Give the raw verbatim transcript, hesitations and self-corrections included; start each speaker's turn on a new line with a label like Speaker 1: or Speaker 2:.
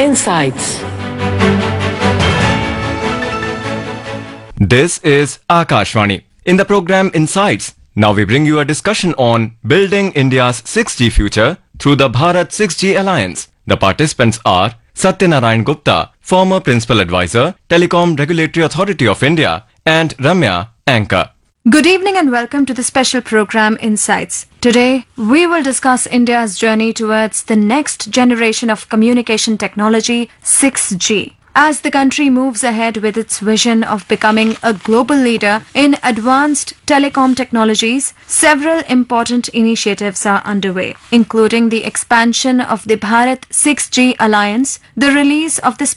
Speaker 1: Insights.
Speaker 2: This is Akashvani. In the program Insights, now we bring you a discussion on building India's six G future through the Bharat six G Alliance. The participants are Satyanarayan Gupta, former Principal Advisor, Telecom Regulatory Authority of India, and Ramya, Anchor.
Speaker 3: Good evening and welcome to the special program Insights. Today, we will discuss India's journey towards the next generation of communication technology, six G. As the country moves ahead with its vision of becoming a global leader in advanced telecom technologies, several important initiatives are underway, including the expansion of the Bharat six G Alliance, the release of the